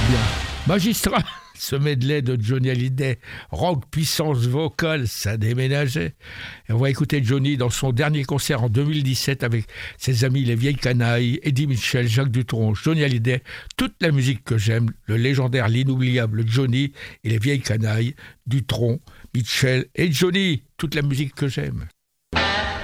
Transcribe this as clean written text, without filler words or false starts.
bien. Magistrat, ce medley de Johnny Hallyday, rock, puissance vocale, ça déménageait. Et on va écouter Johnny dans son dernier concert en 2017 avec ses amis les Vieilles Canailles, Eddie Mitchell, Jacques Dutronc, Johnny Hallyday, toute la musique que j'aime, le légendaire, l'inoubliable Johnny et les Vieilles Canailles, Dutronc, Mitchell et Johnny, toute la musique que j'aime.